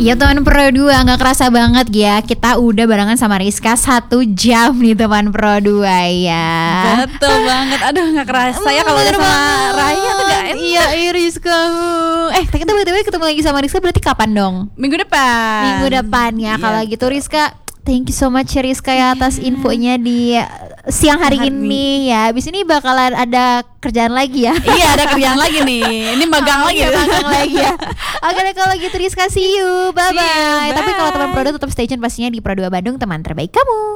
Ya teman Pro 2, gak kerasa banget ya, kita udah barengan sama Rizka 1 jam nih teman Pro 2 ya. Betul banget, aduh gak kerasa ya kalau udah sama Raya tuh gak enak. Iya Rizka. Kita btw ketemu lagi sama Rizka berarti kapan dong? Minggu depan ya. Iya, Kalau gitu Rizka, thank you so much Rizka ya atas infonya di siang hari ini ya. Abis ini bakalan ada kerjaan lagi ya. Iya, ada kerjaan lagi nih. Ini magang lagi ya. Magang lagi ya. Oke deh kalau gitu Rizka, see you. Bye bye. See you, Tapi kalau bye. teman Pro 2 tetap stay tune pastinya di Pro 2 Bandung, teman terbaik kamu.